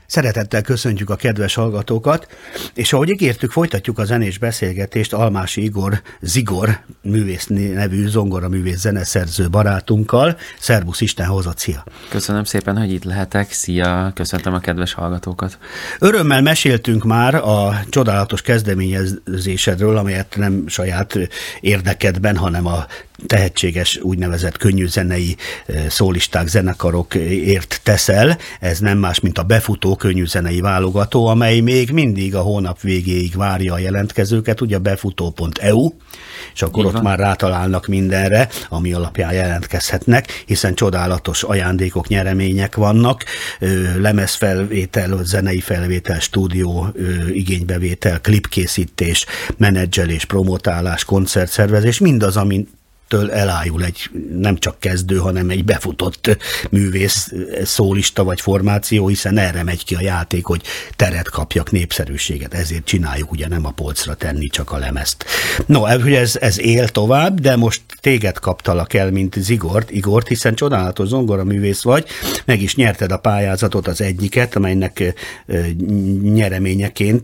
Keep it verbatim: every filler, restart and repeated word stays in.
Szeretettel köszöntjük a kedves hallgatókat, és ahogy ígértük, folytatjuk a zenés beszélgetést Almási Igor, Zigor művész nevű zongoraművész zeneszerző barátunkkal. Szerbusz, Isten hozott, szia! Köszönöm szépen, hogy itt lehetek. Szia! Köszöntöm a kedves hallgatókat. Örömmel meséltünk már a csodálatos kezdeményezésedről, amelyet nem saját érdekedben, hanem a tehetséges úgynevezett könnyűzenei szólisták, zenekarokért teszel. Ez nem más, mint a Befutó könnyűzenei válogató, amely még mindig a hónap végéig várja a jelentkezőket, ugye befutó pont e u, és akkor ott már rátalálnak mindenre, ami alapján jelentkezhetnek, hiszen csodálatos ajándékok, nyeremények vannak, lemezfelvétel, zenei felvétel, stúdió igénybevétel, klipkészítés, menedzselés, promotálás, koncertszervezés, mindaz, ami től elájul egy nem csak kezdő, hanem egy befutott művész, szólista vagy formáció, hiszen erre megy ki a játék, hogy teret kapjak, népszerűséget. Ezért csináljuk, ugye nem a polcra tenni csak a lemezt. No, ez, ez él tovább, de most téged kaptalak el, mint Zigort, Igort, hiszen csodálatos zongoraművész vagy, meg is nyerted a pályázatot, az egyiket, amelynek nyereményeként